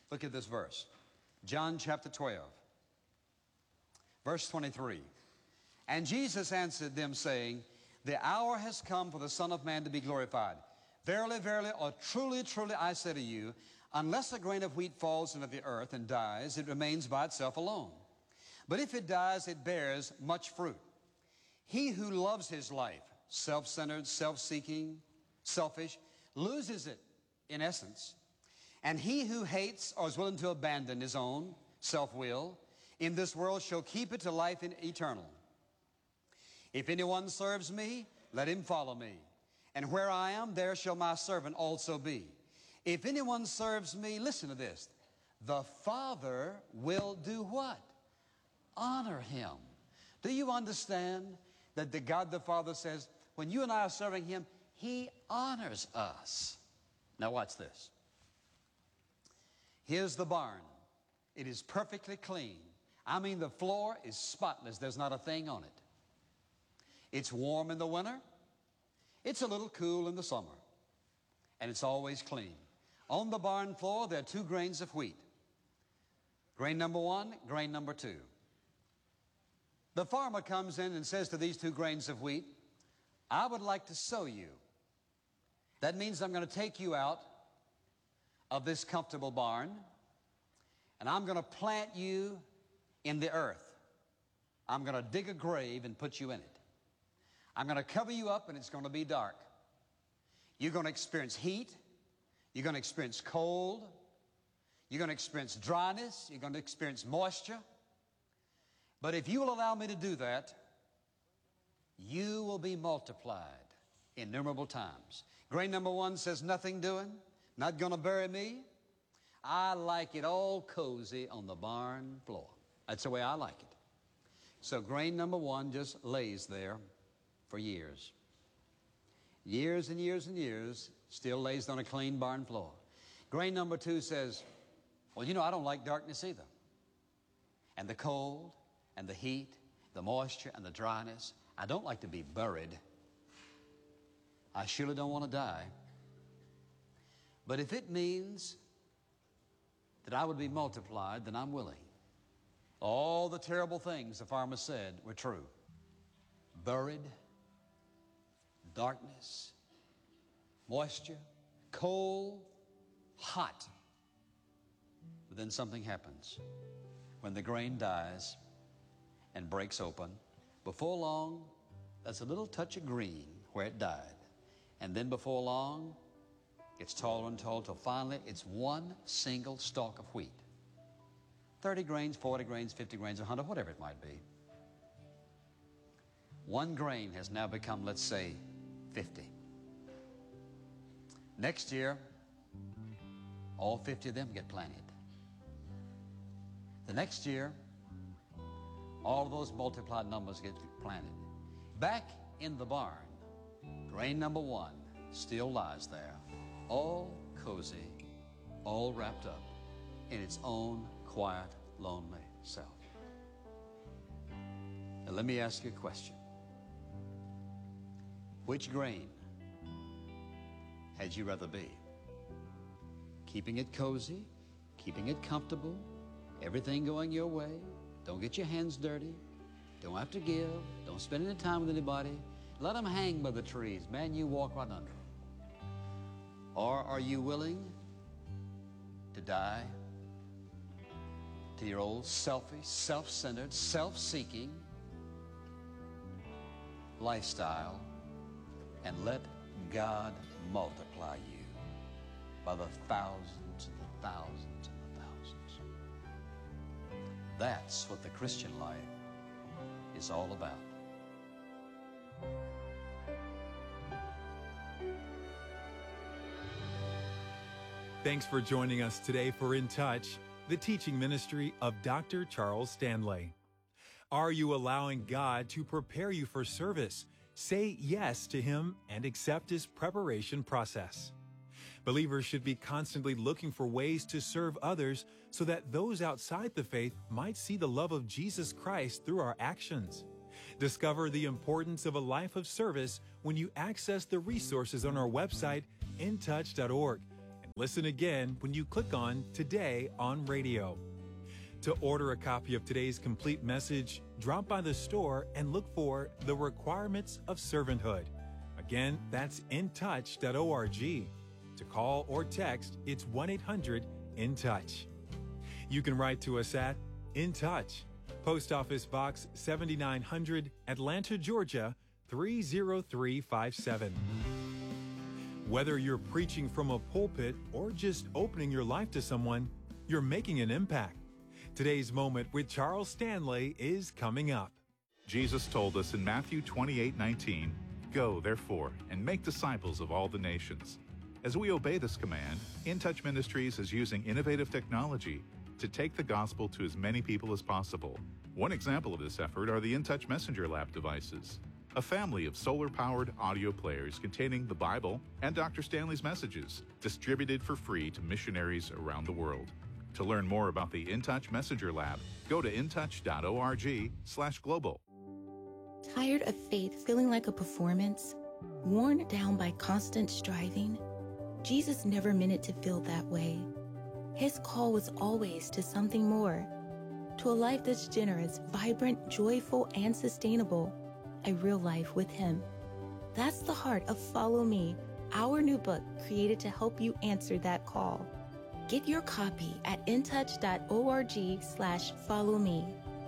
Look at this verse. John chapter 12, verse 23. And Jesus answered them, saying, the hour has come for the Son of Man to be glorified. Verily, verily, or truly, truly, I say to you, unless a grain of wheat falls into the earth and dies, it remains by itself alone. But if it dies, it bears much fruit. He who loves his life, self-centered, self-seeking, selfish, loses it in essence. And he who hates or is willing to abandon his own self-will in this world shall keep it to life eternal. If anyone serves me, let him follow me. And where I am, there shall my servant also be. If anyone serves me, listen to this, the Father will do what? Honor him. Do you understand that the God the Father says, when you and I are serving him, he honors us? Now watch this. Here's the barn. It is perfectly clean. I mean, the floor is spotless. There's not a thing on it. It's warm in the winter. It's a little cool in the summer. And it's always clean. On the barn floor, there are 2 grains of wheat. Grain number 1, grain number 2. The farmer comes in and says to these 2 grains of wheat, I would like to sow you. That means I'm going to take you out of this comfortable barn, and I'm going to plant you in the earth. I'm going to dig a grave and put you in it. I'm going to cover you up, and it's going to be dark. You're going to experience heat. You're going to experience cold. You're going to experience dryness. You're going to experience moisture. But if you will allow me to do that, you will be multiplied innumerable times. Grain number 1 says, nothing doing, not going to bury me. I like it all cozy on the barn floor. That's the way I like it. So grain number 1 just lays there for years. Years and years and years, still lays on a clean barn floor. Grain number 2 says, well, you know, I don't like darkness either. And the cold, and the heat, the moisture, and the dryness. I don't like to be buried. I surely don't want to die. But if it means that I would be multiplied, then I'm willing. All the terrible things the farmer said were true. Buried, darkness, moisture, cold, hot. But then something happens. When the grain dies and breaks open, before long, there's a little touch of green where it died. And then before long, it's taller and taller till finally it's one single stalk of wheat. 30 grains, 40 grains, 50 grains, 100, whatever it might be. One grain has now become, let's say, 50. Next year, all 50 of them get planted. The next year, all of those multiplied numbers get planted. Back in the barn, grain number 1 still lies there, all cozy, all wrapped up in its own quiet, lonely self. Now let me ask you a question. Which grain had you rather be? Keeping it cozy, keeping it comfortable, everything going your way, don't get your hands dirty, don't have to give, don't spend any time with anybody, let them hang by the trees, man, you walk right under them. Or are you willing to die to your old selfish, self-centered, self-seeking lifestyle and let God multiply you by the thousands and the thousands and the thousands? That's what the Christian life is all about. Thanks for joining us today for In Touch, the teaching ministry of Dr. Charles Stanley. Are you allowing God to prepare you for service? Say yes to Him and accept His preparation process. Believers should be constantly looking for ways to serve others so that those outside the faith might see the love of Jesus Christ through our actions. Discover the importance of a life of service when you access the resources on our website, intouch.org. Listen again when you click on Today on Radio. To order a copy of today's complete message, drop by the store and look for The Requirements of Servanthood. Again, that's intouch.org. To call or text, it's 1-800-IN-TOUCH. You can write to us at In Touch, Post Office Box 7900, Atlanta, Georgia, 30357. Whether you're preaching from a pulpit or just opening your life to someone, you're making an impact. Today's Moment with Charles Stanley is coming up. Jesus told us in Matthew 28:19, "Go, therefore, and make disciples of all the nations." As we obey this command, In Touch Ministries is using innovative technology to take the gospel to as many people as possible. One example of this effort are the In Touch Messenger Lab devices, a family of solar-powered audio players containing the Bible and Dr. Stanley's messages, distributed for free to missionaries around the world. To learn more about the In Touch Messenger Lab, go to intouch.org/global. Tired of faith feeling like a performance? Worn down by constant striving? Jesus never meant it to feel that way. His call was always to something more, to a life that's generous, vibrant, joyful, and sustainable, a real life with Him. That's the heart of Follow Me, our new book created to help you answer that call. Get your copy at intouch.org/followme.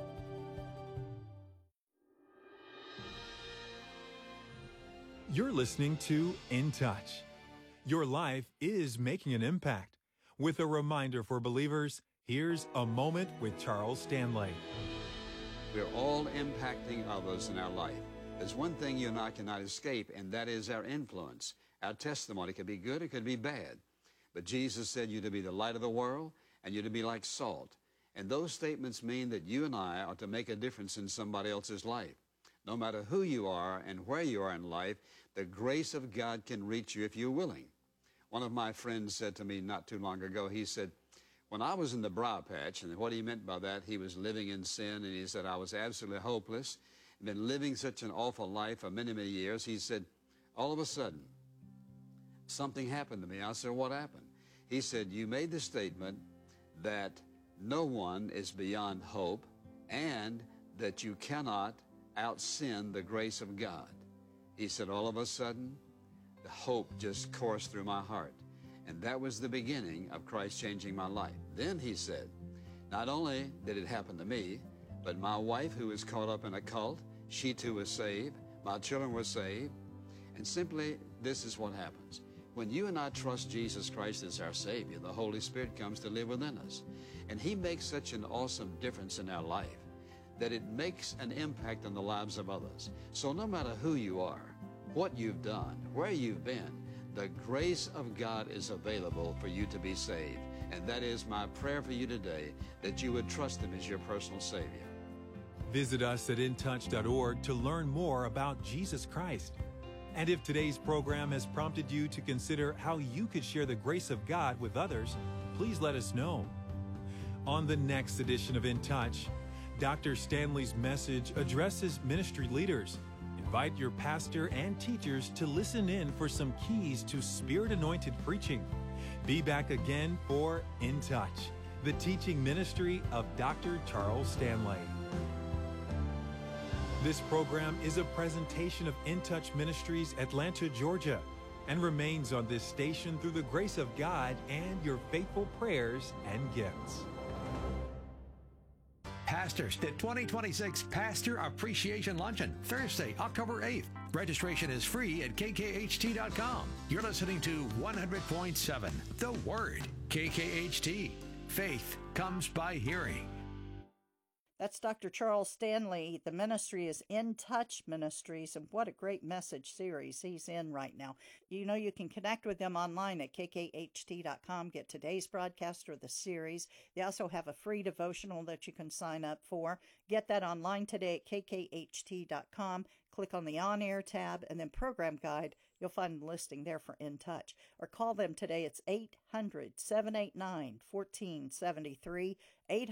You're listening to In Touch. Your life is making an impact. With a reminder for believers, here's A Moment with Charles Stanley. We're all impacting others in our life. There's one thing you and I cannot escape, and that is our influence. Our testimony could be good, it could be bad. But Jesus said you're to be the light of the world, and you're to be like salt. And those statements mean that you and I are to make a difference in somebody else's life. No matter who you are and where you are in life, the grace of God can reach you if you're willing. One of my friends said to me not too long ago, he said, when I was in the briar patch, and what he meant by that, he was living in sin, and he said, I was absolutely hopeless, and been living such an awful life for many, many years. He said, all of a sudden, something happened to me. I said, what happened? He said, you made the statement that no one is beyond hope and that you cannot out-sin the grace of God. He said, all of a sudden, the hope just coursed through my heart. And that was the beginning of Christ changing my life. Then he said, not only did it happen to me, but my wife, who was caught up in a cult, she too was saved. My children were saved. And simply, this is what happens. When you and I trust Jesus Christ as our Savior, the Holy Spirit comes to live within us. And He makes such an awesome difference in our life that it makes an impact on the lives of others. So no matter who you are, what you've done, where you've been, the grace of God is available for you to be saved. And that is my prayer for you today, that you would trust Him as your personal Savior. Visit us at intouch.org to learn more about Jesus Christ. And if today's program has prompted you to consider how you could share the grace of God with others, please let us know. On the next edition of In Touch, Dr. Stanley's message addresses ministry leaders. Invite your pastor and teachers to listen in for some keys to Spirit-anointed preaching. Be back again for In Touch, the teaching ministry of Dr. Charles Stanley. This program is a presentation of In Touch Ministries, Atlanta, Georgia, and remains on this station through the grace of God and your faithful prayers and gifts. Pastors, the 2026 Pastor Appreciation Luncheon, Thursday, October 8th. Registration is free at kkht.com. You're listening to 100.7, The Word, KKHT. Faith comes by hearing. That's Dr. Charles Stanley. The ministry is In Touch Ministries, and what a great message series he's in right now. You know, you can connect with them online at kkht.com, get today's broadcast or the series. They also have a free devotional that you can sign up for. Get that online today at kkht.com. Click on the On Air tab and then Program Guide. You'll find a listing there for In Touch. Or call them today. It's 800-789-1473,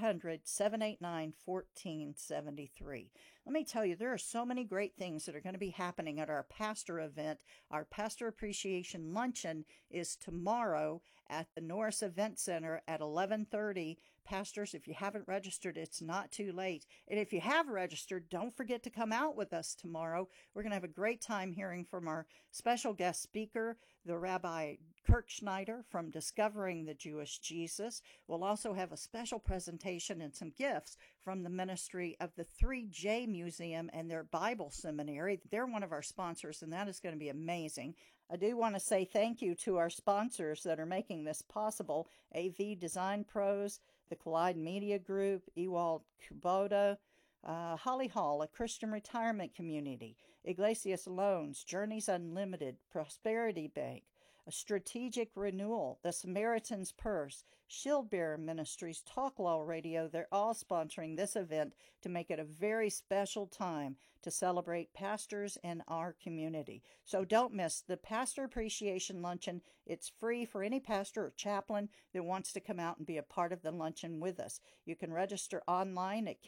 800-789-1473. Let me tell you, there are so many great things that are going to be happening at our pastor event. Our Pastor Appreciation Luncheon is tomorrow at the Norris Event Center at 11:30. Pastors, if you haven't registered, it's not too late. And if you have registered, don't forget to come out with us tomorrow. We're going to have a great time hearing from our special guest speaker, the Rabbi Kirk Schneider from Discovering the Jewish Jesus. We'll also have a special presentation and some gifts from the ministry of the 3J Museum and their Bible Seminary. They're one of our sponsors, and that is going to be amazing. I do want to say thank you to our sponsors that are making this possible: AV Design Pros, the Collide Media Group, Ewald Kubota, Holly Hall, a Christian retirement community, Iglesias Loans, Journeys Unlimited, Prosperity Bank, a Strategic Renewal, the Samaritan's Purse, Shield Bearer Ministries, Talk Law Radio. They're all sponsoring this event to make it a very special time to celebrate pastors in our community. So don't miss the Pastor Appreciation Luncheon. It's free for any pastor or chaplain that wants to come out and be a part of the luncheon with us. You can register online at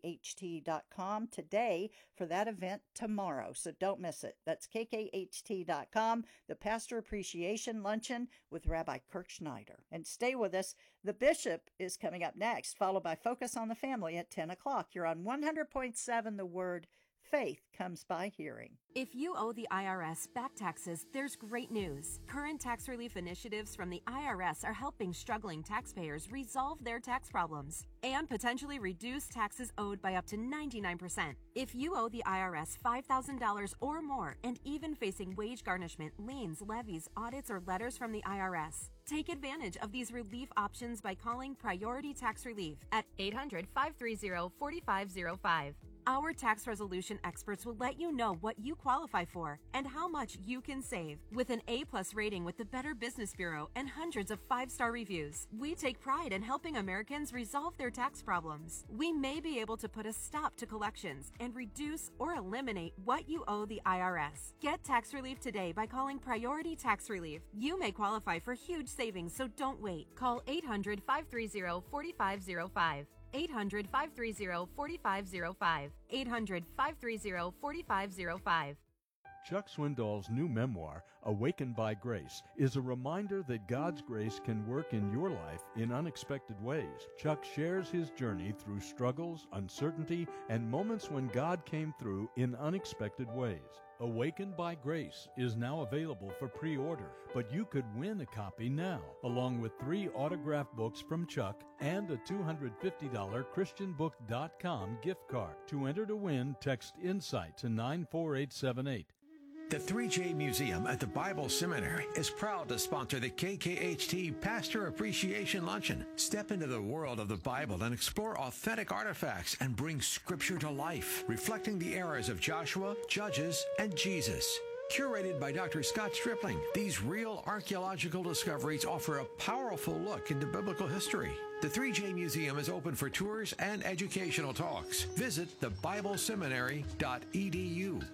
kkht.com today for that event tomorrow. So don't miss it. That's kkht.com, the Pastor Appreciation Luncheon with Rabbi Kirk Schneider. And stay with us. The Bishop is coming up next, followed by Focus on the Family at 10 o'clock. You're on 100.7 The Word. Faith comes by hearing. If you owe the IRS back taxes, there's great news. Current tax relief initiatives from the IRS are helping struggling taxpayers resolve their tax problems and potentially reduce taxes owed by up to 99%. If you owe the IRS $5,000 or more and even facing wage garnishment, liens, levies, audits, or letters from the IRS, take advantage of these relief options by calling Priority Tax Relief at 800-530-4505. Our tax resolution experts will let you know what you qualify for and how much you can save. With an A+ rating with the Better Business Bureau and hundreds of 5-star reviews, we take pride in helping Americans resolve their tax problems. We may be able to put a stop to collections and reduce or eliminate what you owe the IRS. Get tax relief today by calling Priority Tax Relief. You may qualify for huge savings, so don't wait. Call 800-530-4505. 800-530-4505. 800-530-4505. Chuck Swindoll's new memoir, Awakened by Grace, is a reminder that God's grace can work in your life in unexpected ways. Chuck shares his journey through struggles, uncertainty, and moments when God came through in unexpected ways. Awakened by Grace is now available for pre-order, but you could win a copy now, along with 3 autographed books from Chuck and a $250 ChristianBook.com gift card. To enter to win, text INSIGHT to 94878. The 3J Museum at the Bible Seminary is proud to sponsor the KKHT Pastor Appreciation Luncheon. Step into the world of the Bible and explore authentic artifacts and bring Scripture to life, reflecting the eras of Joshua, Judges, and Jesus. Curated by Dr. Scott Stripling, these real archaeological discoveries offer a powerful look into biblical history. The 3J Museum is open for tours and educational talks. Visit thebibleseminary.edu.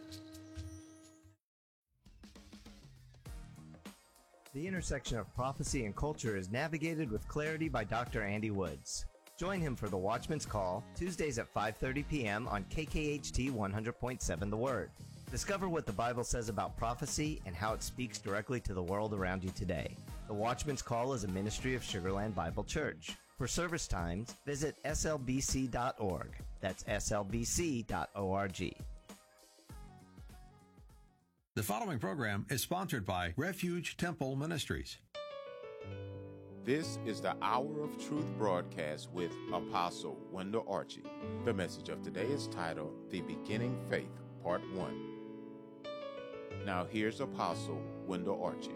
The intersection of prophecy and culture is navigated with clarity by Dr. Andy Woods. Join him for the Watchman's Call, Tuesdays at 5:30 p.m. on KKHT 100.7 The Word. Discover what the Bible says about prophecy and how it speaks directly to the world around you today. The Watchman's Call is a ministry of Sugarland Bible Church. For service times, visit slbc.org. That's slbc.org. The following program is sponsored by Refuge Temple Ministries. This is the Hour of Truth broadcast with Apostle Wendell Archie. The message of today is titled, The Beginning Faith, Part 1. Now here's Apostle Wendell Archie.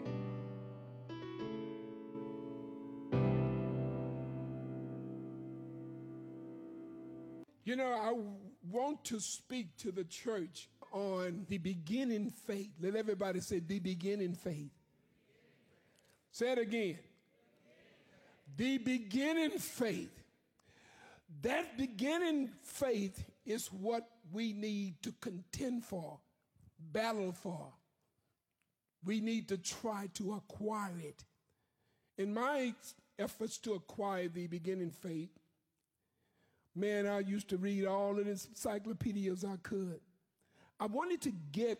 You know, I want to speak to the church on the beginning faith. Let everybody say the beginning faith. Say it again. The beginning faith. That beginning faith is what we need to contend for, battle for. We need to try to acquire it. In my efforts to acquire the beginning faith, man, I used to read all of the encyclopedias I could. I wanted to get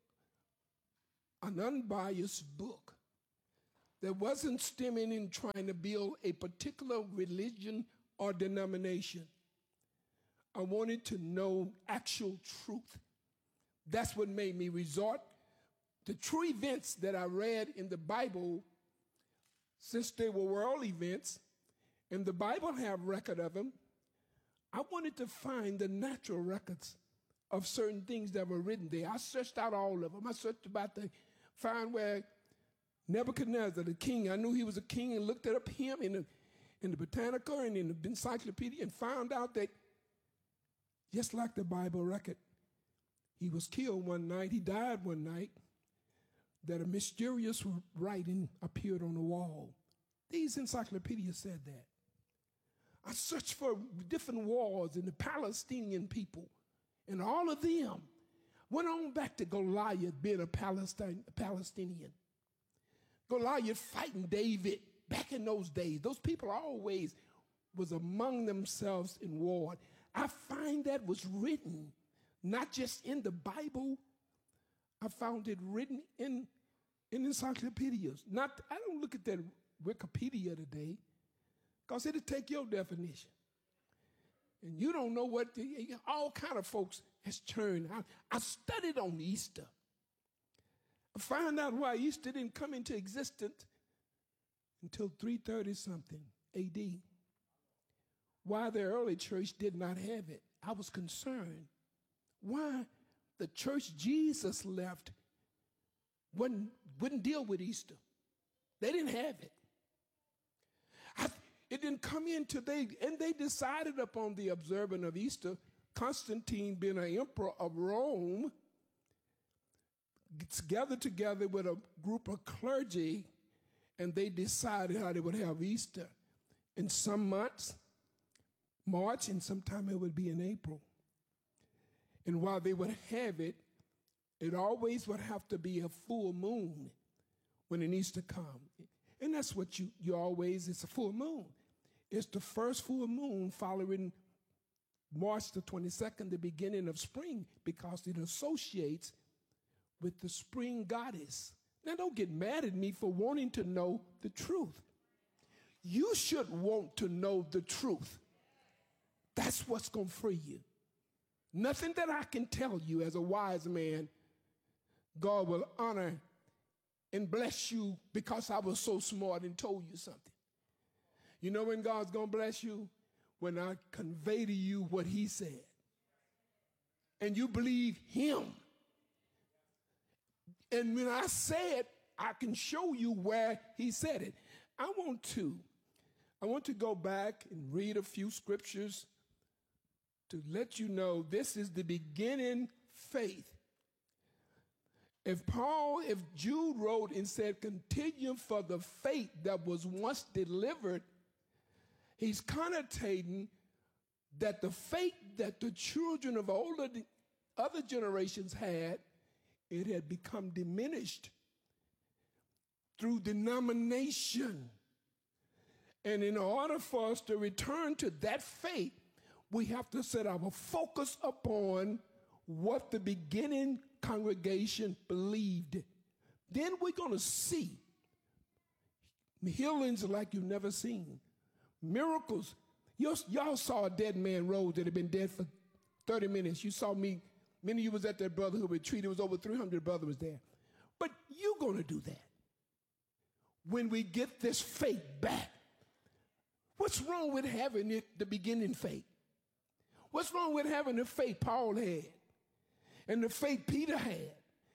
an unbiased book that wasn't stemming in trying to build a particular religion or denomination. I wanted to know actual truth. That's what made me resort to true events that I read in the Bible, since they were world events, and the Bible have record of them. I wanted to find the natural records of certain things that were written there. I searched out all of them. I searched about to find where Nebuchadnezzar, the king, I knew he was a king, and looked up him in the Britannica and in the encyclopedia, and found out that just like the Bible record, he was killed one night, he died one night, that a mysterious writing appeared on the wall. These encyclopedias said that. I searched for different wars in the Palestinian people, and all of them went on back to Goliath being a Palestinian. Goliath fighting David back in those days. Those people always was among themselves in war. I find that was written not just in the Bible. I found it written in encyclopedias. I don't look at that Wikipedia today, because it'll take your definition. And you don't know what all kind of folks has turned. I studied on Easter. I found out why Easter didn't come into existence until 330-something AD. Why the early church did not have it. I was concerned. Why the church Jesus left wouldn't deal with Easter. They didn't have it. It didn't come in till they decided upon the observance of Easter. Constantine, being an emperor of Rome, gathered together with a group of clergy, and they decided how they would have Easter. In some months, March, and sometime it would be in April. And while they would have it, it always would have to be a full moon when an Easter comes. And that's what you always, it's a full moon. It's the first full moon following March the 22nd, the beginning of spring, because it associates with the spring goddess. Now, don't get mad at me for wanting to know the truth. You should want to know the truth. That's what's going to free you. Nothing that I can tell you as a wise man, God will honor and bless you because I was so smart and told you something. You know when God's going to bless you? When I convey to you what he said. And you believe him. And when I say it, I can show you where he said it. I want to go back and read a few scriptures to let you know this is the beginning faith. If Jude wrote and said, continue for the faith that was once delivered, he's connotating that the faith that the children of other generations had, it had become diminished through denomination. And in order for us to return to that faith, we have to set our focus upon what the beginning congregation believed. Then we're going to see healings like you've never seen. Miracles. Y'all saw a dead man rose that had been dead for 30 minutes. You saw me. Many of you was at that brotherhood retreat. It was over 300 brothers was there. But you're going to do that when we get this faith back. What's wrong with having it, the beginning faith? What's wrong with having the faith Paul had and the faith Peter had?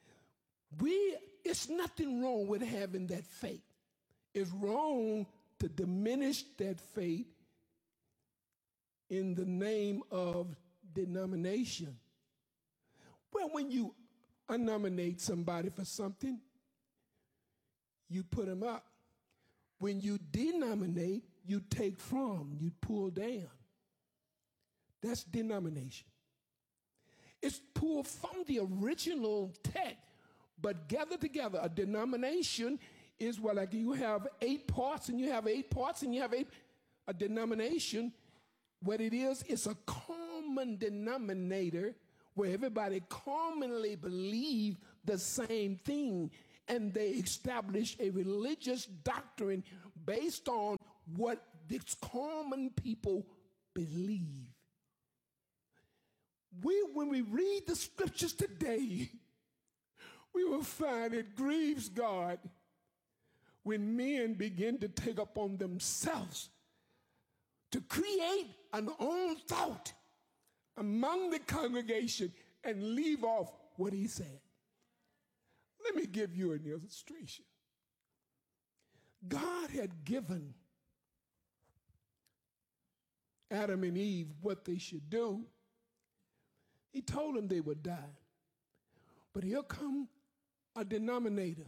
It's nothing wrong with having that faith. It's wrong to diminish that faith in the name of denomination. Well, when you nominate somebody for something, you put them up. When you denominate, you take from, you pull down. That's denomination. It's pulled from the original text, but gathered together. A denomination is well, like you have 8 parts and you have 8 parts and you have a denomination. What it is, it's a common denominator where everybody commonly believe the same thing, and they establish a religious doctrine based on what these common people believe. When we read the scriptures today, we will find it grieves God when men begin to take upon themselves to create an own thought among the congregation and leave off what he said. Let me give you an illustration. God had given Adam and Eve what they should do. He told them they would die. But here come a denominator.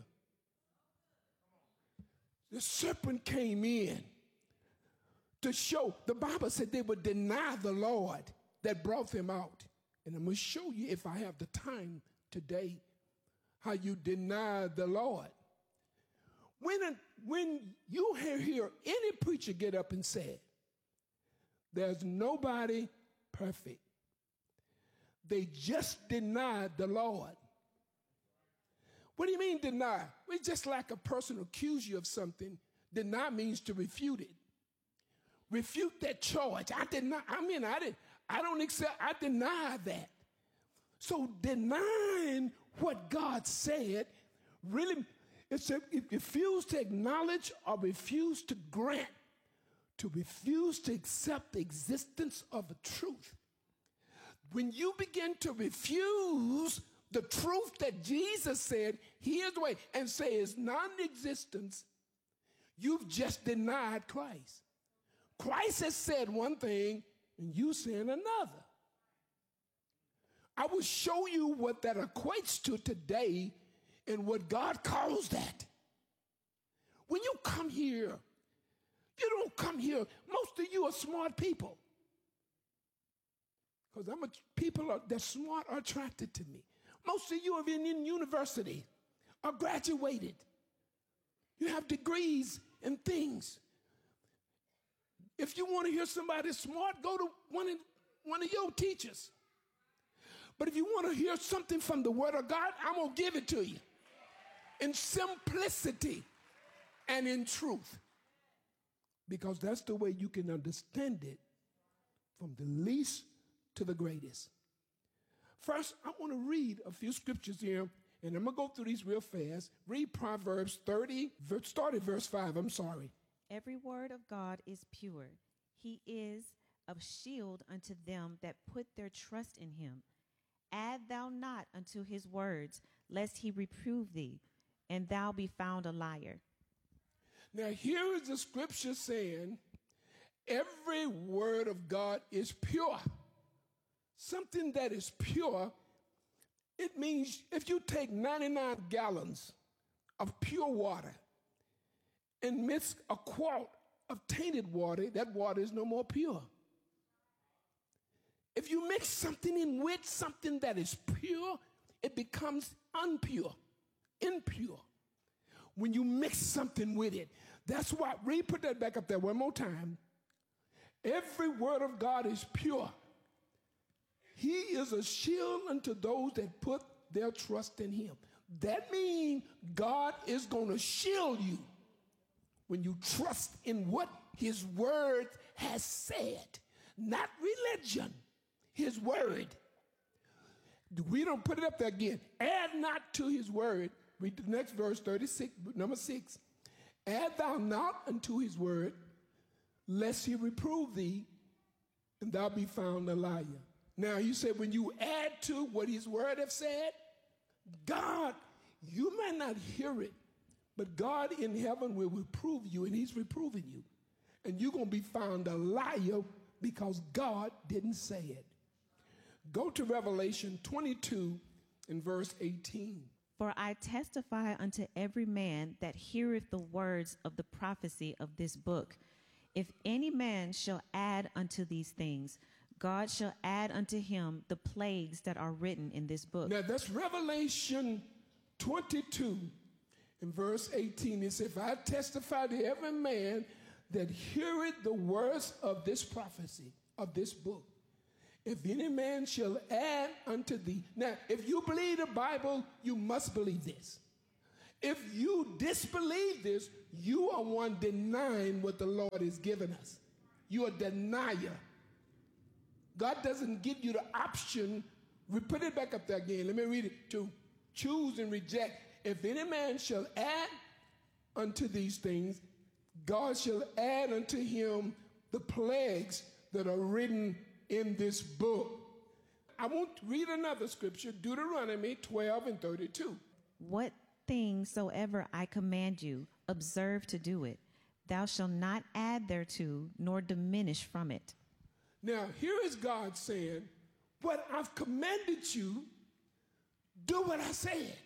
The serpent came in to show. The Bible said they would deny the Lord that brought them out. And I'm going to show you, if I have the time today, how you deny the Lord. When you hear any preacher get up and say, there's nobody perfect, they just denied the Lord. What do you mean deny? It's just like a person accuse you of something. Deny means to refute it. Refute that charge. I don't accept, I deny that. So denying what God said really, it's if you refuse to acknowledge or refuse to grant, to refuse to accept the existence of a truth. When you begin to refuse the truth that Jesus said, here's the way, and say is non-existence, you've just denied Christ. Christ has said one thing, and you saying another. I will show you what that equates to today and what God calls that. When you come here, you don't come here. Most of you are smart people. Because people that smart are attracted to me. Most of you have been in university or graduated. You have degrees and things. If you want to hear somebody smart, go to one of your teachers. But if you want to hear something from the Word of God, I'm going to give it to you in simplicity and in truth. Because that's the way you can understand it from the least to the greatest. First, I want to read a few scriptures here, and I'm going to go through these real fast. Read Proverbs 30, start at verse 5, I'm sorry. Every word of God is pure. He is a shield unto them that put their trust in him. Add thou not unto his words, lest he reprove thee, and thou be found a liar. Now here is the scripture saying, every word of God is pure. Something that is pure, it means if you take 99 gallons of pure water and mix a quart of tainted water, that water is no more pure. If you mix something in with something that is pure, it becomes impure. When you mix something with it. That's why, put that back up there one more time. Every word of God is pure. He is a shield unto those that put their trust in him. That means God is going to shield you when you trust in what his word has said. Not religion, his word. We don't put it up there again. Add not to his word. Read the next verse, 36, number 6. Add thou not unto his word, lest he reprove thee, and thou be found a liar. Now, you say when you add to what his word have said, God, you may not hear it, but God in heaven will reprove you, and he's reproving you. And you're going to be found a liar because God didn't say it. Go to Revelation 22 and verse 18. For I testify unto every man that heareth the words of the prophecy of this book. If any man shall add unto these things, God shall add unto him the plagues that are written in this book. Now that's Revelation 22 In verse 18, it says, if I testify to every man that heareth the words of this prophecy, of this book, if any man shall add unto thee. Now, if you believe the Bible, you must believe this. If you disbelieve this, you are one denying what the Lord has given us. You're a denier. God doesn't give you the option. We put it back up there again. Let me read it. To choose and reject. If any man shall add unto these things, God shall add unto him the plagues that are written in this book. I won't read another scripture, Deuteronomy 12 and 32. What thing soever I command you, observe to do it. Thou shalt not add thereto, nor diminish from it. Now, here is God saying, what I've commanded you, do what I said.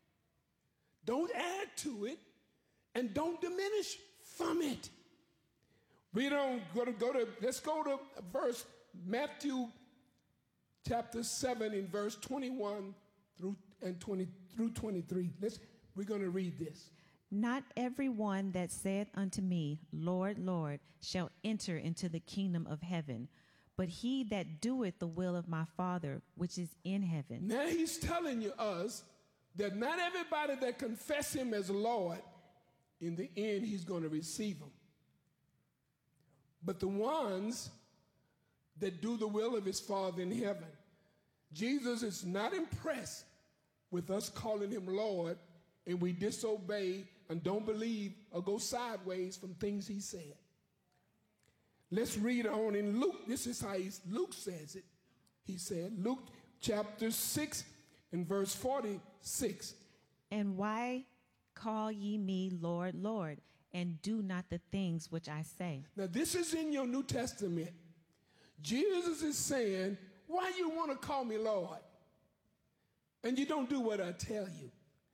Don't add to it, and don't diminish from it. We don't let's go to verse Matthew chapter 7 in verse 21 through 23. We're going to read this. Not every one that saith unto me, Lord, Lord, shall enter into the kingdom of heaven, but he that doeth the will of my Father which is in heaven. Now he's telling us that not everybody that confess him as Lord, in the end, he's going to receive him. But the ones that do the will of his Father in heaven, Jesus is not impressed with us calling him Lord and we disobey and don't believe or go sideways from things he said. Let's read on in Luke. This is how Luke says it. He said, Luke chapter 6 and verse 46. And why call ye me Lord, Lord, and do not the things which I say? Now this is in your New Testament. Jesus is saying, why you want to call me Lord? And you don't do what I tell you.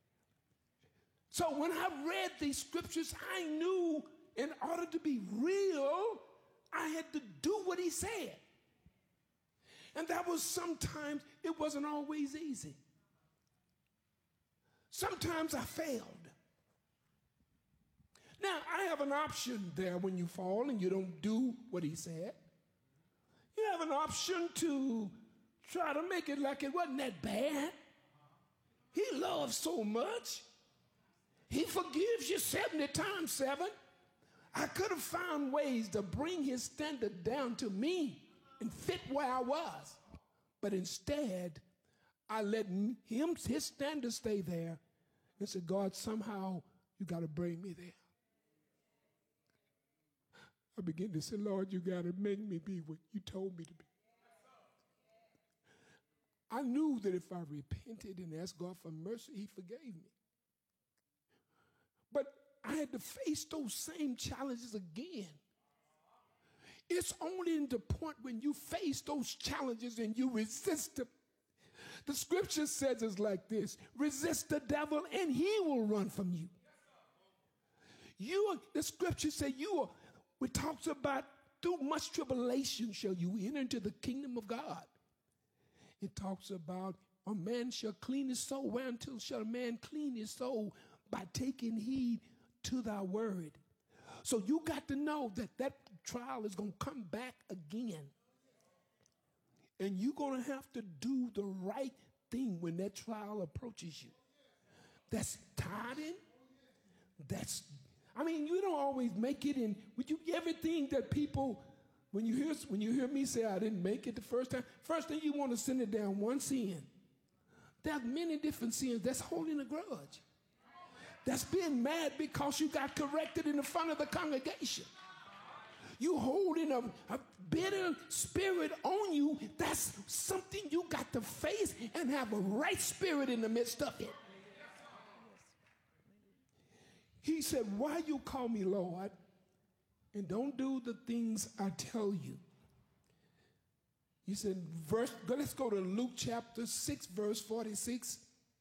So when I read these scriptures, I knew in order to be real, I had to do what he said. And that was sometimes, it wasn't always easy. Sometimes I failed. Now, I have an option there when you fall and you don't do what he said. You have an option to try to make it like it wasn't that bad. He loves so much. He forgives you 70 times 7. I could have found ways to bring his standard down to me and fit where I was. But instead, I let his standard stay there and said, God, somehow you got to bring me there. I began to say, Lord, you got to make me be what you told me to be. I knew that if I repented and asked God for mercy, he forgave me. But I had to face those same challenges again. It's only in the point when you face those challenges and you resist them. The scripture says it's like this: resist the devil and he will run from you. The scripture says it talks about through much tribulation shall you enter into the kingdom of God. It talks about a man shall clean his soul. Whereuntil shall a man clean his soul? By taking heed to thy word. So you got to know that trial is going to come back again. And you're going to have to do the right thing when that trial approaches you. That's tithing. You don't always make it in. Everything that people, when you hear me say I didn't make it the first thing you want to send it down one sin. There's many different sins. That's holding a grudge. That's being mad because you got corrected in the front of the congregation. You holding a bitter spirit on you. That's something you got to face and have a right spirit in the midst of it. He said, why you call me Lord and don't do the things I tell you? He said, let's go to Luke chapter 6, verse 46.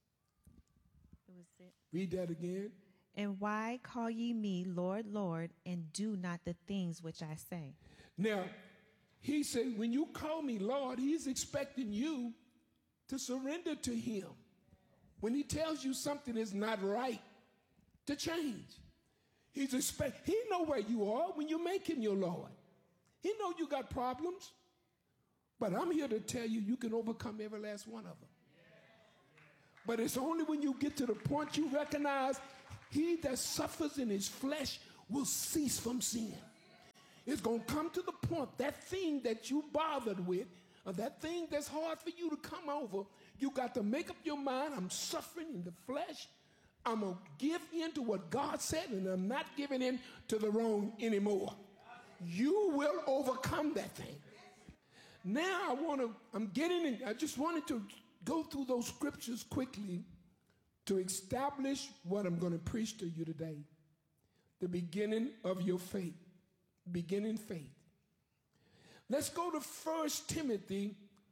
Read that again. And why call ye me Lord, Lord, and do not the things which I say? Now, he said, when you call me Lord, he's expecting you to surrender to him. When he tells you something is not right, to change. He know where you are when you make him your Lord. He know you got problems. But I'm here to tell you, you can overcome every last one of them. But it's only when you get to the point you recognize he that suffers in his flesh will cease from sin. It's going to come to the point, that thing that you bothered with, or that thing that's hard for you to come over, you got to make up your mind, I'm suffering in the flesh. I'm going to give in to what God said, and I'm not giving in to the wrong anymore. You will overcome that thing. Now I just wanted to go through those scriptures quickly to establish what I'm going to preach to you today. The beginning of your faith. Beginning faith. Let's go to 1 Timothy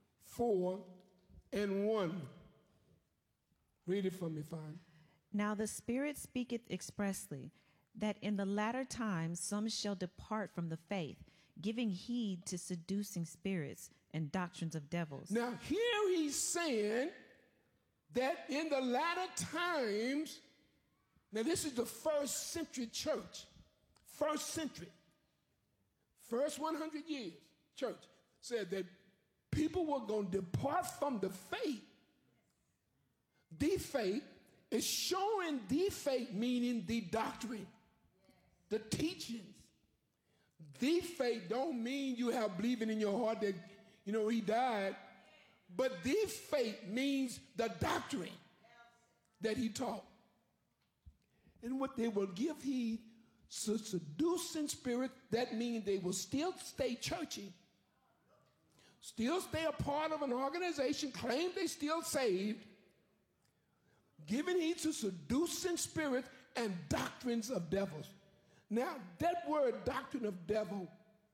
4:1. Read it for me, fine. Now the Spirit speaketh expressly, that in the latter times some shall depart from the faith, giving heed to seducing spirits and doctrines of devils. Now here he's saying that in the latter times, now this is the first century church, first century, first 100 years church, said that people were going to depart from the faith. The faith is showing the faith, meaning the doctrine, the teachings. The faith don't mean you have believing in your heart that, he died. But the faith means the doctrine that he taught. And what they will give heed to seducing spirit, that means they will still stay churchy, still stay a part of an organization, claim they still saved, giving heed to seducing spirit and doctrines of devils. Now, that word, doctrine of devil,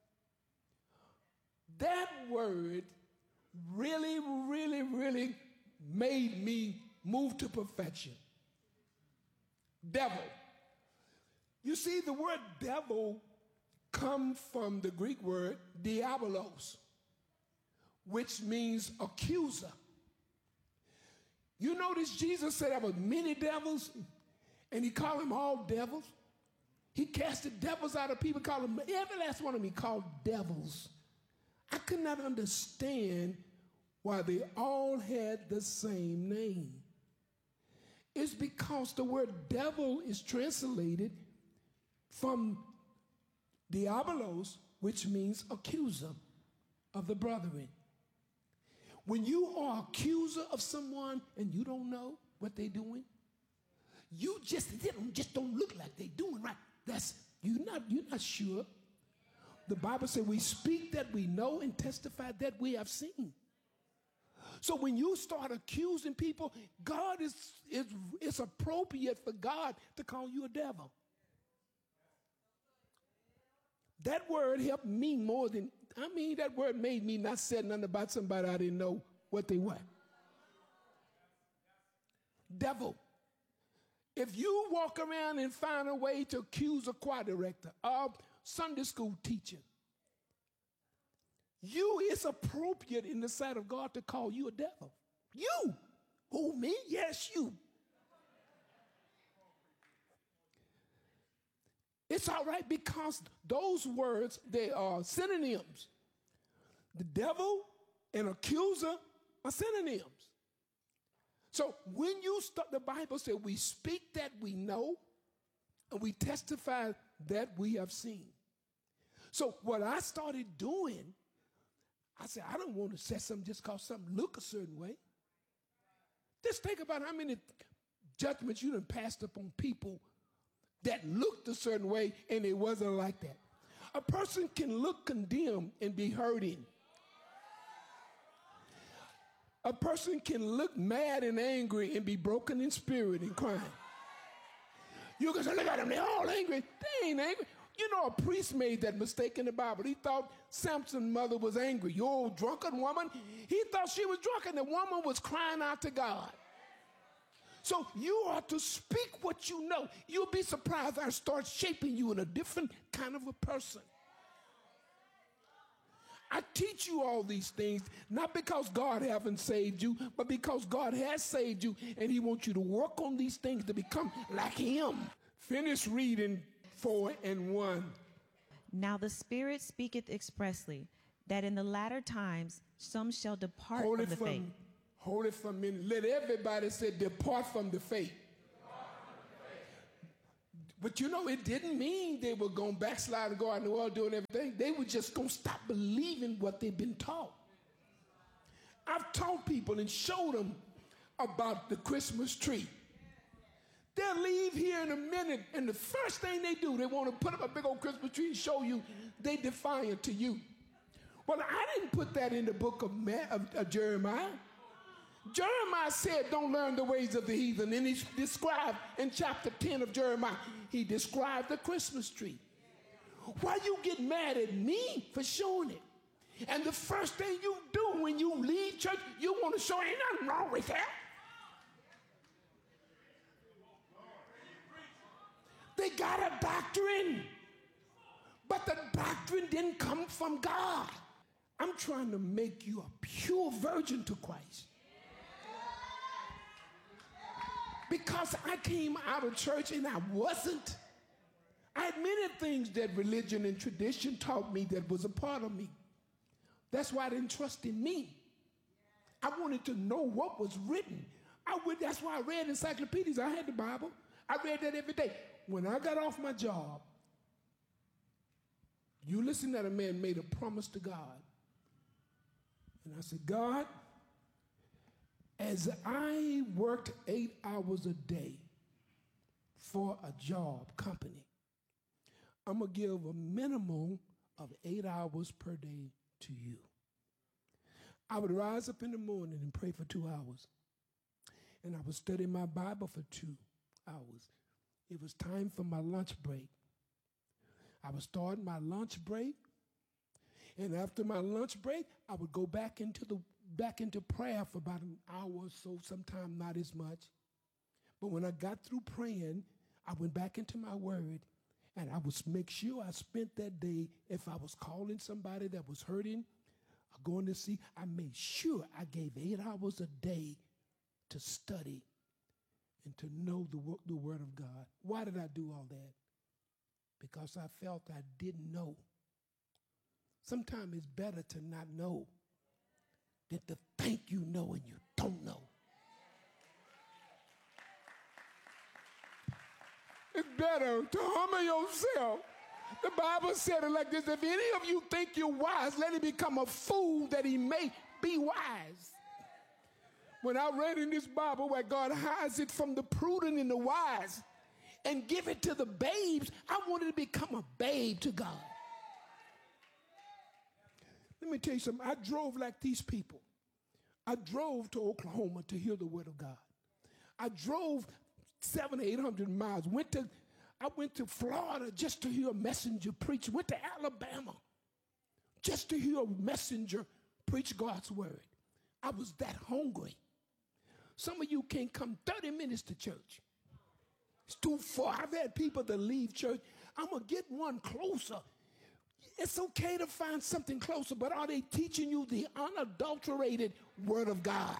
that word really, really, really made me move to perfection. Devil. You see, the word devil comes from the Greek word diabolos, which means accuser. You notice Jesus said there were many devils, and he called them all devils. He casted devils out of people, called them, every last one of them he called devils. I could not understand why they all had the same name. It's because the word devil is translated from diabolos, which means accuser of the brethren. When you are accuser of someone and you don't know what they're doing, they just don't look like they're doing right. You're not sure. The Bible says we speak that we know and testify that we have seen. So when you start accusing people, it's appropriate for God to call you a devil. That word helped me more than, that word made me not say nothing about somebody I didn't know what they were. Devil. If you walk around and find a way to accuse a choir director, a Sunday school teacher, it's appropriate in the sight of God to call you a devil. You. Who, me? Yes, you. It's all right because those words, they are synonyms. The devil and accuser are synonyms. So when you start, the Bible says we speak that we know and we testify that we have seen. So what I started doing, I said, I don't want to say something just because something look a certain way. Just think about how many judgments you done passed upon people that looked a certain way and it wasn't like that. A person can look condemned and be hurting. A person can look mad and angry and be broken in spirit and crying. You can say, look at them, they're all angry. They ain't angry. You know, a priest made that mistake in the Bible. He thought Samson's mother was angry. You old drunken woman. He thought she was drunk, and the woman was crying out to God. So you are to speak what you know. You'll be surprised I start shaping you in a different kind of a person. I teach you all these things, not because God haven't saved you, but because God has saved you, and he wants you to work on these things to become like him. Finish reading 4 and 1. Now the Spirit speaketh expressly, that in the latter times some shall depart from the faith. Hold it for a minute. Let everybody say, depart from the faith. But you know, it didn't mean they were going to backslide and go out in the world doing everything. They were just going to stop believing what they've been taught. I've taught people and showed them about the Christmas tree. They'll leave here in a minute, and the first thing they do, they want to put up a big old Christmas tree and show you they defiant to you. Well, I didn't put that in the book of Jeremiah. Jeremiah said, don't learn the ways of the heathen. And he described in chapter 10 of Jeremiah, he described the Christmas tree. Why you get mad at me for showing it? And the first thing you do when you leave church, you want to show ain't nothing wrong with that. They got a doctrine, but the doctrine didn't come from God. I'm trying to make you a pure virgin to Christ. Because I came out of church and I wasn't. I had many things that religion and tradition taught me that was a part of me. That's why I didn't trust in me. I wanted to know what was written. That's why I read encyclopedias. I had the Bible. I read that every day. When I got off my job, you listen that a man made a promise to God. And I said, God, as I worked 8 hours a day for a job company, I'm going to give a minimum of 8 hours per day to you. I would rise up in the morning and pray for 2 hours. And I would study my Bible for 2 hours. It was time for my lunch break. I would start my lunch break. And after my lunch break, I would go back into prayer for about an hour or so, sometimes not as much. But when I got through praying, I went back into my word, and I would make sure I spent that day, if I was calling somebody that was hurting or going to see, I made sure I gave 8 hours a day to study and to know the word of God. Why did I do all that? Because I felt I didn't know. Sometimes it's better to not know than to think you know and you don't know. It's better to humble yourself. The Bible said it like this: if any of you think you're wise, let him become a fool that he may be wise. When I read in this Bible where God hides it from the prudent and the wise and give it to the babes, I wanted to become a babe to God. Let me tell you something. I drove like these people. I drove to Oklahoma to hear the word of God. I drove 700 or 800 miles. I went to Florida just to hear a messenger preach. Went to Alabama just to hear a messenger preach God's word. I was that hungry. Some of you can't come 30 minutes to church. It's too far. I've had people that leave church. I'm going to get one closer. It's okay to find something closer, but are they teaching you the unadulterated word of God?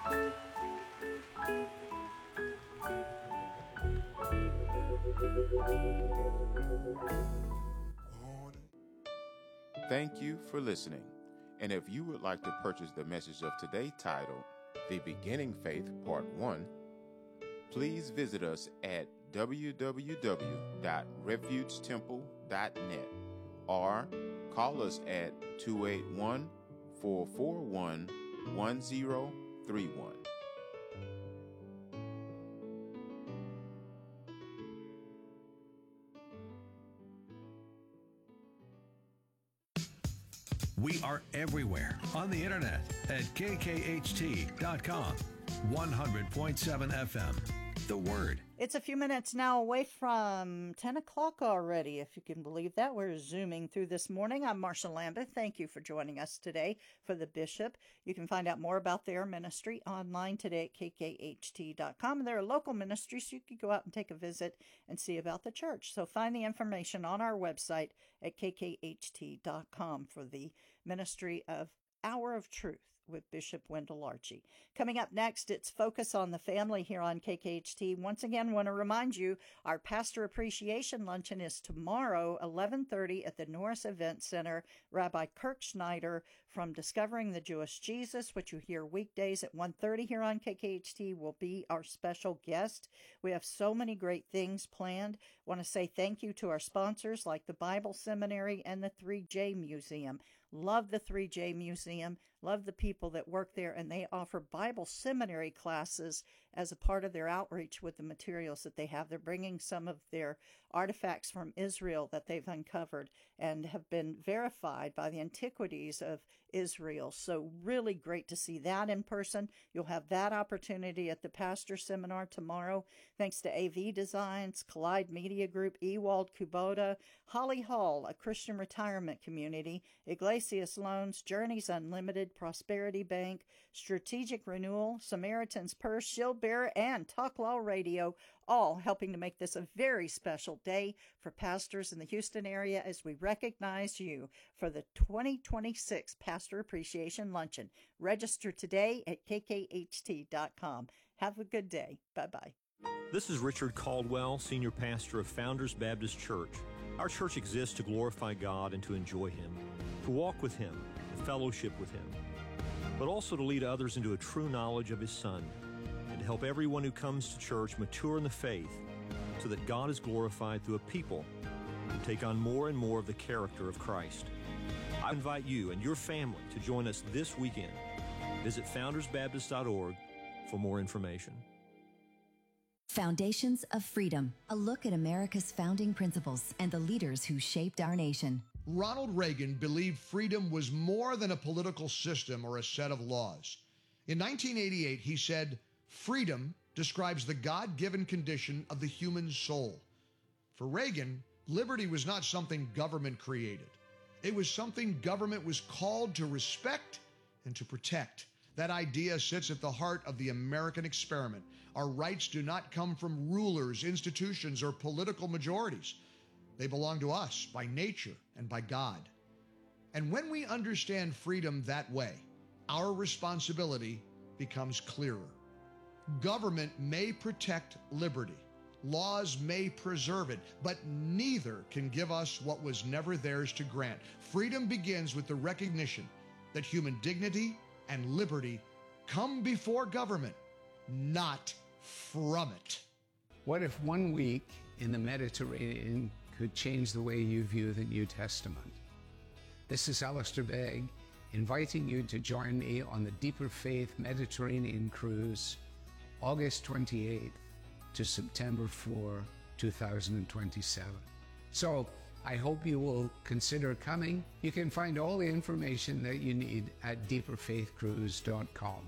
Thank you for listening. And if you would like to purchase the message of today titled The Beginning Faith Part 1, please visit us at www.refugetemple.net or call us at 281-441-1031. We are everywhere on the internet at kkht.com. 100.7 FM. The Word. It's a few minutes now away from 10 o'clock already, if you can believe that. We're zooming through this morning. I'm Marsha Lambeth. Thank you for joining us today for the Bishop. You can find out more about their ministry online today at kkht.com. They're a local ministry, so you can go out and take a visit and see about the church. So find the information on our website at kkht.com for the ministry of Hour of Truth. with Bishop Wendell Archie. Coming up next, it's Focus on the Family here on KKHT. Once again, want to remind you, our Pastor Appreciation Luncheon is tomorrow, 11:30 at the Norris Event Center. Rabbi Kirk Schneider from Discovering the Jewish Jesus, which you hear weekdays at 1:30 here on KKHT, will be our special guest. We have so many great things planned. Want to say thank you to our sponsors like the Bible Seminary and the 3J Museum. Love the 3J Museum, love the people that work there, and they offer Bible seminary classes as a part of their outreach with the materials that they have. They're bringing some of their artifacts from Israel that they've uncovered and have been verified by the antiquities of Israel. So really great to see that in person. You'll have that opportunity at the Pastor Seminar tomorrow. Thanks to AV Designs, Collide Media Group, Ewald Kubota, Holly Hall, a Christian retirement community, Iglesias Loans, Journeys Unlimited, Prosperity Bank, Strategic Renewal, Samaritan's Purse, Shield Bearer, and Talk Law Radio, all helping to make this a very special day for pastors in the Houston area as we recognize you for the 2026 Pastor Appreciation Luncheon. Register today at kkht.com. Have a good day. Bye-bye. This is Richard Caldwell, Senior Pastor of Founders Baptist Church. Our church exists to glorify God and to enjoy Him, to walk with Him, to fellowship with Him, but also to lead others into a true knowledge of His Son, and to help everyone who comes to church mature in the faith so that God is glorified through a people who take on more and more of the character of Christ. I invite you and your family to join us this weekend. Visit foundersbaptist.org for more information. Foundations of Freedom, a look at America's founding principles and the leaders who shaped our nation. Ronald Reagan believed freedom was more than a political system or a set of laws. In 1988, he said, "Freedom describes the God-given condition of the human soul." For Reagan, liberty was not something government created. It was something government was called to respect and to protect. That idea sits at the heart of the American experiment. Our rights do not come from rulers, institutions, or political majorities. They belong to us by nature and by God. And when we understand freedom that way, our responsibility becomes clearer. Government may protect liberty. Laws may preserve it, but neither can give us what was never theirs to grant. Freedom begins with the recognition that human dignity and liberty come before government, not from it. What if 1 week in the Mediterranean could change the way you view the New Testament? This is Alistair Begg, inviting you to join me on the Deeper Faith Mediterranean Cruise, August 28th to September 4, 2027. So I hope you will consider coming. You can find all the information that you need at deeperfaithcruise.com.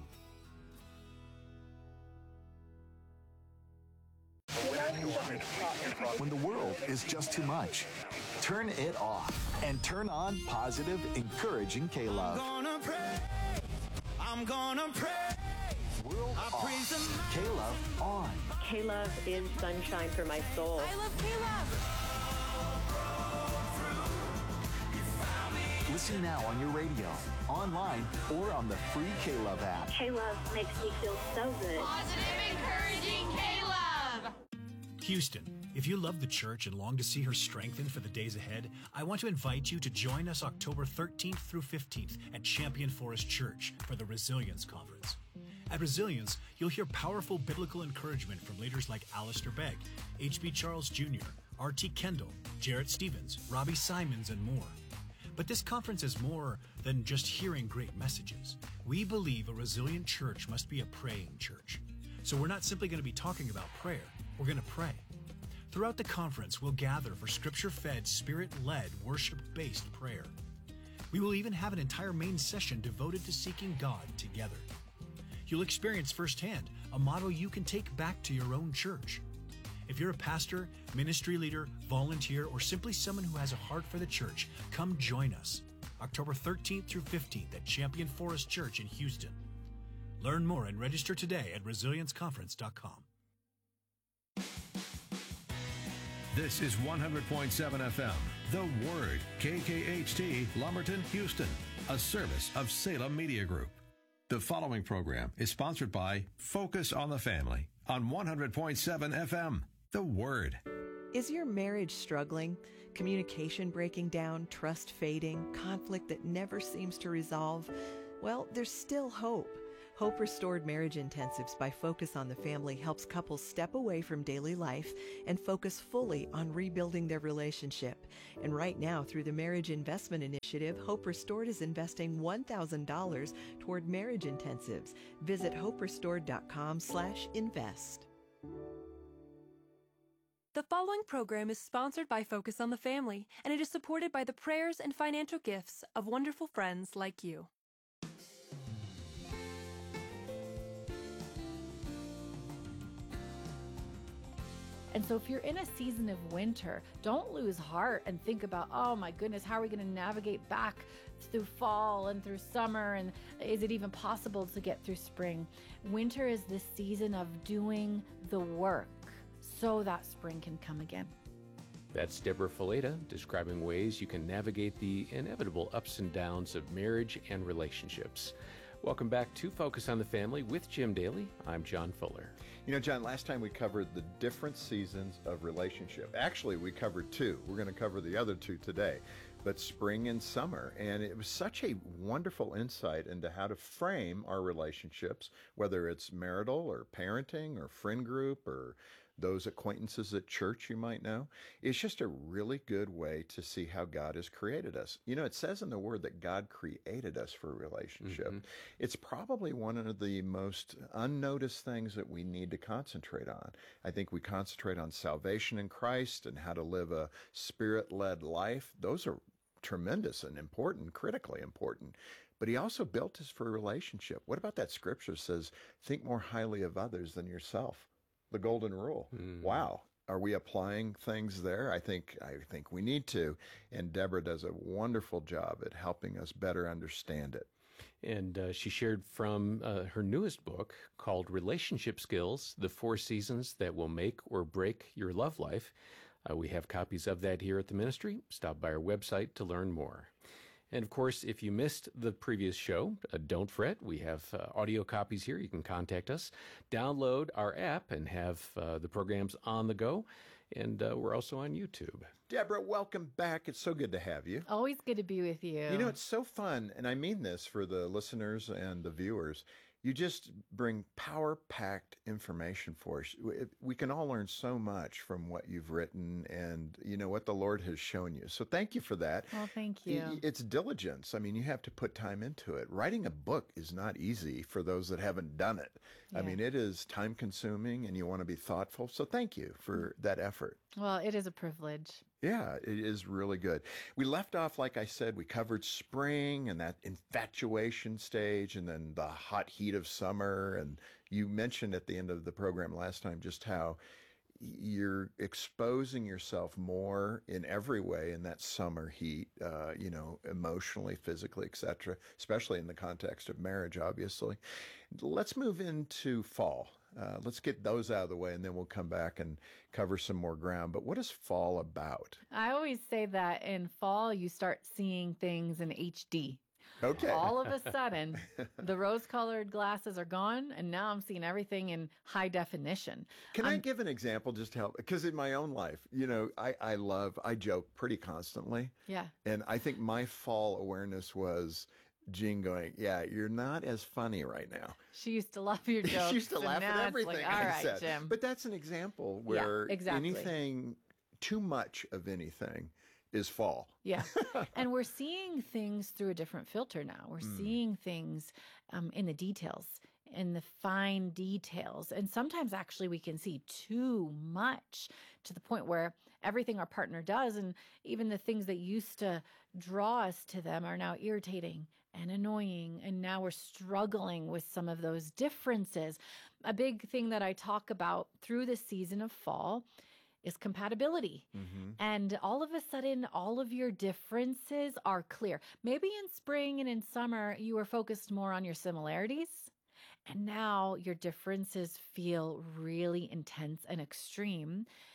When the world is just too much, turn it off and turn on positive, encouraging K-Love. I'm gonna pray. World off. K-Love on. K-Love is sunshine for my soul. I love K-Love. Listen now on your radio, online, or on the free K-Love app. K-Love makes me feel so good. Positive, encouraging K-Love. Houston, if you love the church and long to see her strengthened for the days ahead, I want to invite you to join us October 13th through 15th at Champion Forest Church for the Resilience Conference. At Resilience, you'll hear powerful biblical encouragement from leaders like Alistair Begg, H.B. Charles Jr., R.T. Kendall, Jarrett Stevens, Robbie Simons, and more. But this conference is more than just hearing great messages. We believe a resilient church must be a praying church. So we're not simply going to be talking about prayer, we're going to pray. Throughout the conference, we'll gather for scripture-fed, spirit-led, worship-based prayer. We will even have an entire main session devoted to seeking God together. You'll experience firsthand a model you can take back to your own church. If you're a pastor, ministry leader, volunteer, or simply someone who has a heart for the church, come join us October 13th through 15th at Champion Forest Church in Houston. Learn more and register today at resilienceconference.com. This is 100.7 FM, The Word, KKHT, Lumberton, Houston, a service of Salem Media Group. The following program is sponsored by Focus on the Family on 100.7 FM, The Word. Is your marriage struggling? Communication breaking down, trust fading, conflict that never seems to resolve? Well, there's still hope. Hope Restored Marriage Intensives by Focus on the Family helps couples step away from daily life and focus fully on rebuilding their relationship. And right now, through the Marriage Investment Initiative, Hope Restored is investing $1,000 toward marriage intensives. Visit hoperestored.com/invest. The following program is sponsored by Focus on the Family, and it is supported by the prayers and financial gifts of wonderful friends like you. And so if you're in a season of winter, don't lose heart and think about, oh my goodness, how are we going to navigate back through fall and through summer? And is it even possible to get through spring? Winter is the season of doing the work so that spring can come again. That's Deborah Fileta describing ways you can navigate the inevitable ups and downs of marriage and relationships. Welcome back to Focus on the Family with Jim Daly. I'm John Fuller. You know, John, last time we covered the different seasons of relationship. Actually, we covered two. We're going to cover the other two today, but spring and summer. And it was such a wonderful insight into how to frame our relationships, whether it's marital or parenting or friend group or those acquaintances at church you might know. It's just a really good way to see how God has created us. You know, it says in the Word that God created us for a relationship. Mm-hmm. It's probably one of the most unnoticed things that we need to concentrate on. I think we concentrate on salvation in Christ and how to live a Spirit-led life. Those are tremendous and important, critically important. But he also built us for a relationship. What about that scripture that says, think more highly of others than yourself? The golden rule. Wow. Are we applying things there? I think we need to. And Deborah does a wonderful job at helping us better understand it. And she shared from her newest book called Relationship Skills, The 4 Seasons That Will Make or Break Your Love Life. We have copies of that here at the ministry. Stop by our website to learn more. And of course, if you missed the previous show, don't fret. We have audio copies here. You can contact us, download our app, and have the programs on the go. And we're also on YouTube. Deborah, welcome back. It's so good to have you. Always good to be with you. You know, it's so fun, and I mean this for the listeners and the viewers. You just bring power-packed information for us. We can all learn so much from what you've written and, you know, what the Lord has shown you. So thank you for that. Well, thank you. It's diligence. I mean, you have to put time into it. Writing a book is not easy for those that haven't done it. Yeah. I mean, it is time-consuming, and you want to be thoughtful. So thank you for that effort. Well, it is a privilege. Yeah, it is really good. We left off, like I said, we covered spring and that infatuation stage and then the hot heat of summer. And you mentioned at the end of the program last time just how you're exposing yourself more in every way in that summer heat, you know, emotionally, physically, etc., especially in the context of marriage, obviously. Let's move into fall. Let's get those out of the way, and then we'll come back and cover some more ground. But what is fall about? I always say that in fall, you start seeing things in HD. Okay. All of a sudden, the rose-colored glasses are gone, and now I'm seeing everything in high definition. Can I give an example just to help? Because in my own life, you know, I joke pretty constantly. Yeah. And I think my fall awareness was Jean going, yeah, you're not as funny right now. She used to love your jokes. She used to laugh at everything like, all right, said. Jim. But that's an example where exactly. anything, too much of anything is fall. Yeah. And we're seeing things through a different filter now. We're seeing things in the details, in the fine details. And sometimes actually we can see too much to the point where everything our partner does and even the things that used to draw us to them are now irritating and annoying. And now we're struggling with some of those differences. A big thing that I talk about through the season of fall is compatibility. Mm-hmm. And all of a sudden, all of your differences are clear. Maybe in spring and in summer, you were focused more on your similarities. And now your differences feel really intense and extreme.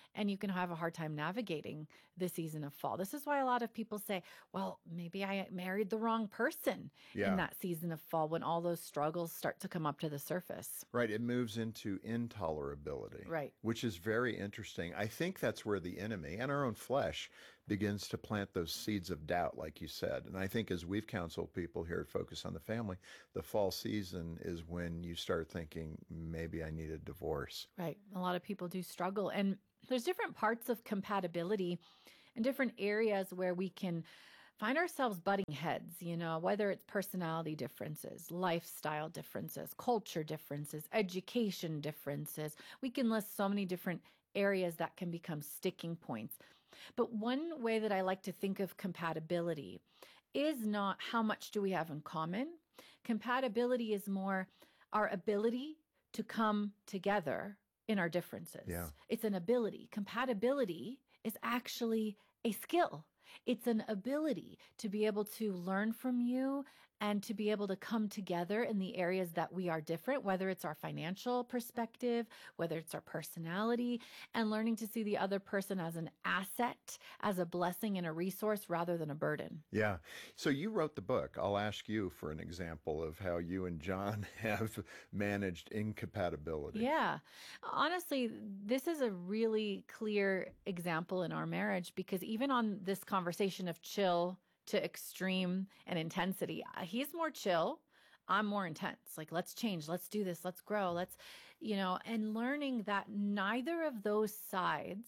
and you can have a hard time navigating the season of fall. This is why a lot of people say, well, maybe I married the wrong person in that season of fall, when all those struggles start to come up to the surface. Right. It moves into intolerability. Right. Which is very interesting. I think that's where the enemy and our own flesh begins to plant those seeds of doubt, like you said. And I think as we've counseled people here at Focus on the Family, the fall season is when you start thinking, maybe I need a divorce. Right. A lot of people do struggle. And there's different parts of compatibility and different areas where we can find ourselves butting heads, you know, whether it's personality differences, lifestyle differences, culture differences, education differences. We can list so many different areas that can become sticking points. But one way that I like to think of compatibility is not how much do we have in common. Compatibility is more our ability to come together in our differences. Yeah. It's an ability. Compatibility is actually a skill. It's an ability to be able to learn from you and to be able to come together in the areas that we are different, whether it's our financial perspective, whether it's our personality, and learning to see the other person as an asset, as a blessing and a resource rather than a burden. Yeah. So you wrote the book. I'll ask you for an example of how you and John have managed incompatibility. Yeah. Honestly, this is a really clear example in our marriage, because even on this conversation of chill to extreme and intensity, he's more chill, I'm more intense. Like, let's change, let's do this, let's grow, let's, you know, and learning that neither of those sides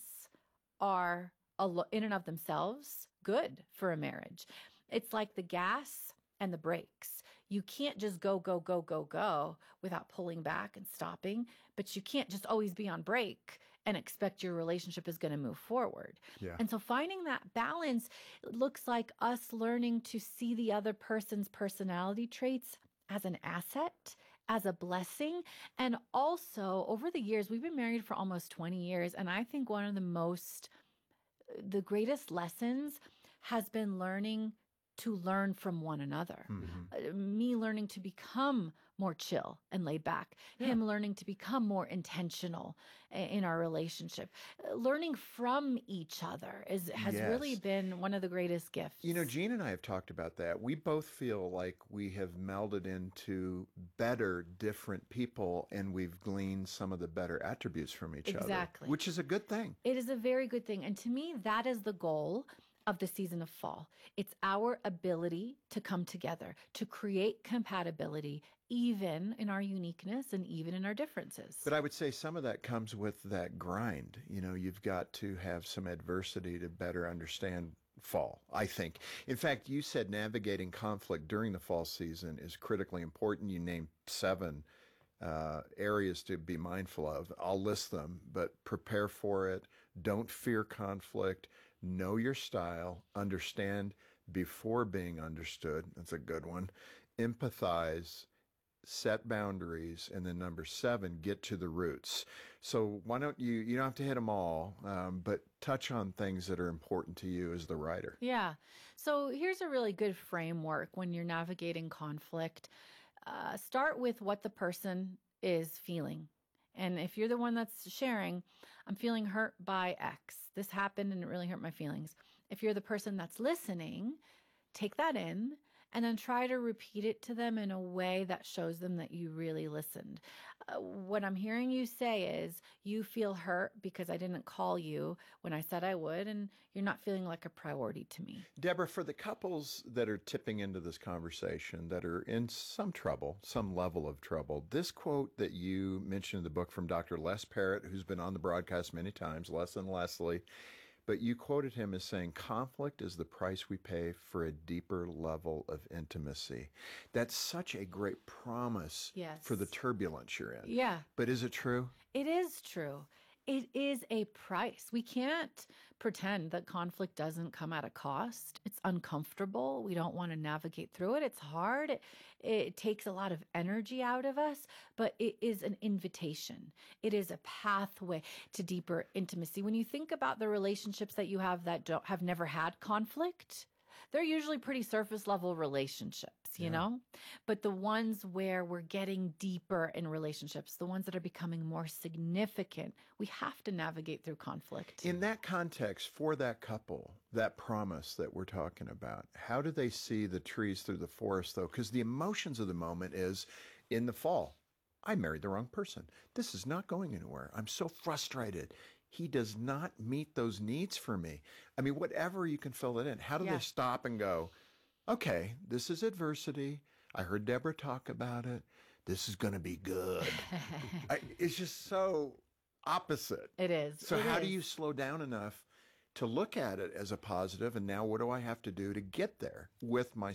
are in and of themselves good for a marriage. It's like the gas and the brakes. You can't just go, go, go, go, go without pulling back and stopping, but you can't just always be on brake and expect your relationship is going to move forward. Yeah. And so finding that balance looks like us learning to see the other person's personality traits as an asset, as a blessing. And also, over the years, we've been married for almost 20 years. And I think one of the greatest lessons has been learning to learn from one another. Me learning to become more chill and laid back, him learning to become more intentional in our relationship. Learning from each other has really been one of the greatest gifts. You know, Jean and I have talked about that. We both feel like we have melded into better, different people, and we've gleaned some of the better attributes from each other. Exactly. Which is a good thing. It is a very good thing. And to me, that is the goal of the season of fall. It's our ability to come together, to create compatibility, even in our uniqueness and even in our differences. But I would say some of that comes with that grind. You know, you've got to have some adversity to better understand fall, I think. In fact, you said navigating conflict during the fall season is critically important. You named 7 areas to be mindful of. I'll list them, but prepare for it. Don't fear conflict. Know your style. Understand before being understood. That's a good one. Empathize. Set boundaries. And then number 7, get to the roots. So why don't you don't have to hit them all, but touch on things that are important to you as the writer. Yeah. So here's a really good framework when you're navigating conflict. Start with what the person is feeling. And if you're the one that's sharing, I'm feeling hurt by X. This happened and it really hurt my feelings. If you're the person that's listening, take that in and then try to repeat it to them in a way that shows them that you really listened. What I'm hearing you say is you feel hurt because I didn't call you when I said I would, and you're not feeling like a priority to me. Deborah, for the couples that are tipping into this conversation, that are in some trouble, some level of trouble, this quote that you mentioned in the book from Dr. Les Parrott, who's been on the broadcast many times, Les and Leslie, but you quoted him as saying, conflict is the price we pay for a deeper level of intimacy. That's such a great promise for the turbulence you're in. Yeah. But is it true? It is true. It is a price. We can't pretend that conflict doesn't come at a cost. It's uncomfortable. We don't want to navigate through it. It's hard. It takes a lot of energy out of us, but it is an invitation. It is a pathway to deeper intimacy. When you think about the relationships that you have that have never had conflict, they're usually pretty surface level relationships, you know? But the ones where we're getting deeper in relationships, the ones that are becoming more significant, we have to navigate through conflict. In that context, for that couple, that promise that we're talking about, how do they see the trees through the forest, though? Because the emotions of the moment is, in the fall, I married the wrong person. This is not going anywhere. I'm so frustrated. He does not meet those needs for me. I mean, whatever you can fill it in. How do they stop and go, okay, this is adversity. I heard Deborah talk about it. This is going to be good. It's just so opposite. It is. So how do you slow down enough to look at it as a positive? And now what do I have to do to get there with my